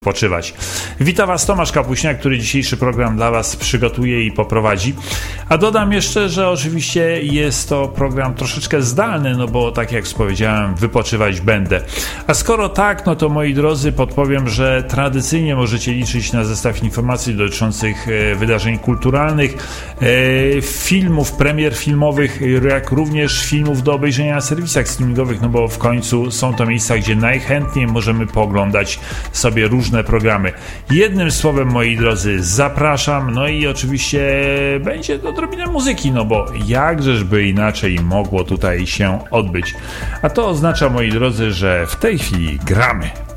Poczywać. Witam Was Tomasz Kapuśniak, który dzisiejszy program dla Was przygotuje i poprowadzi. A dodam jeszcze, że oczywiście jest to program troszeczkę zdalny, no bo tak jak powiedziałem, wypoczywać będę. A skoro tak, no to moi drodzy, podpowiem, że tradycyjnie możecie liczyć na zestaw informacji dotyczących wydarzeń kulturalnych, filmów, premier filmowych, jak również filmów do obejrzenia na serwisach streamingowych, no bo w końcu są to miejsca, gdzie najchętniej możemy pooglądać sobie różne programy. Jednym słowem, moi drodzy, zapraszam, no i oczywiście będzie odrobinę muzyki, no bo jakżeżby inaczej mogło tutaj się odbyć. A to oznacza, moi drodzy, że w tej chwili gramy.